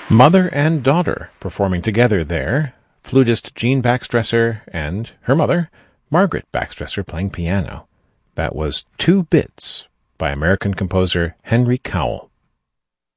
Mother and daughter performing together there, flutist Jean Baxtresser and her mother, Margaret Baxtresser, playing piano. That was Two Bits by American composer Henry Cowell.